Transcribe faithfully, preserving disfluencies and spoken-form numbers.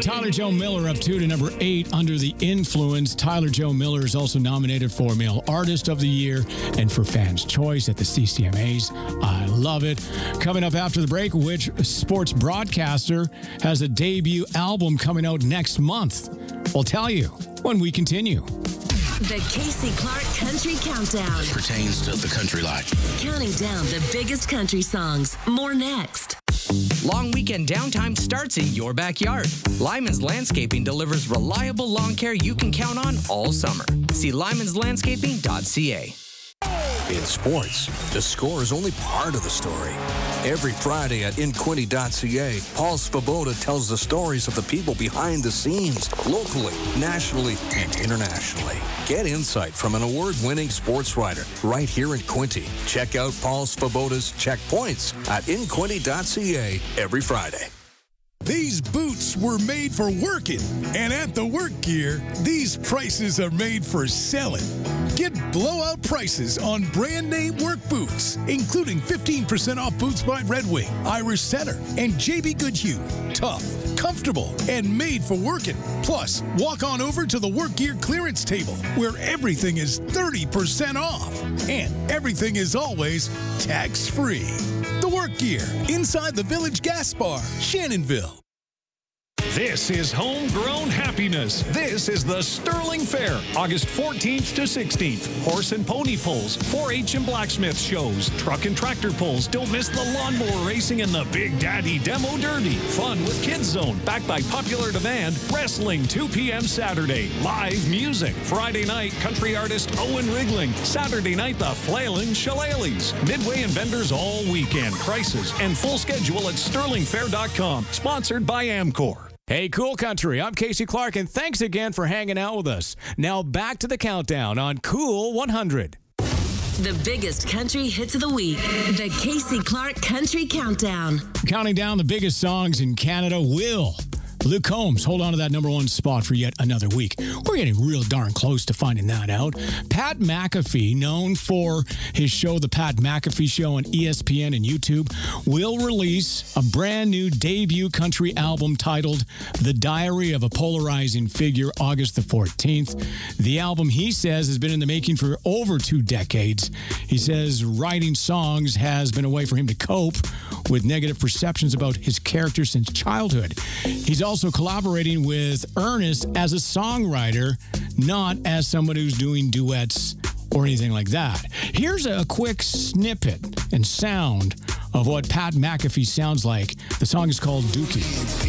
Tyler Joe Miller up two to number eight, Under the Influence. Tyler Joe Miller is also nominated for Male Artist of the Year and for Fans' Choice at the C C M As. I love it. Coming up after the break, which sports broadcaster has a debut album coming out next month? We'll tell you when we continue. The Casey Clark Country Countdown. Pertains to the country life. Counting down the biggest country songs. More next. Long weekend downtime starts in your backyard. Lyman's Landscaping delivers reliable lawn care you can count on all summer. See lymans landscaping dot c a. In sports, the score is only part of the story. Every Friday at in quinte dot c a, Paul Svoboda tells the stories of the people behind the scenes, locally, nationally, and internationally. Get insight from an award-winning sports writer right here in Quinte. Check out Paul Svoboda's Checkpoints at in quinte dot c a every Friday. These boots were made for working, and at the Work Gear, these prices are made for selling. Get blowout prices on brand name work boots, including fifteen percent off boots by Red Wing, Irish Setter, and J B Goodhue. Tough, comfortable, and made for working. Plus, walk on over to the Work Gear clearance table, where everything is thirty percent off, and everything is always tax-free. The Work Gear, inside the Village Gas Bar, Shannonville. This is homegrown happiness. This is the Sterling Fair, August fourteenth to sixteenth. Horse and pony pulls, four H and blacksmith shows, truck and tractor pulls. Don't miss the lawnmower racing and the Big Daddy Demo Derby. Fun with Kids Zone, backed by popular demand. Wrestling, two p.m. Saturday. Live music. Friday night, country artist Owen Rigling. Saturday night, the Flailin' Shillelaghs. Midway and vendors all weekend. Prices and full schedule at sterling fair dot com. Sponsored by Amcor. Hey, Cool Country, I'm Casey Clark, and thanks again for hanging out with us. Now back to the countdown on Cool one hundred. The biggest country hits of the week. The Casey Clark Country Countdown. Counting down the biggest songs in Canada, Will. Luke Combs, hold on to that number one spot for yet another week. We're getting real darn close to finding that out. Pat McAfee, known for his show, The Pat McAfee Show on E S P N and YouTube, will release a brand new debut country album titled The Diary of a Polarizing Figure, August the fourteenth. The album, he says, has been in the making for over two decades. He says writing songs has been a way for him to cope with negative perceptions about his character since childhood. He's also collaborating with Ernest as a songwriter, not as somebody who's doing duets or anything like that. Here's a quick snippet and sound of what Pat McAfee sounds like. The song is called Dookie.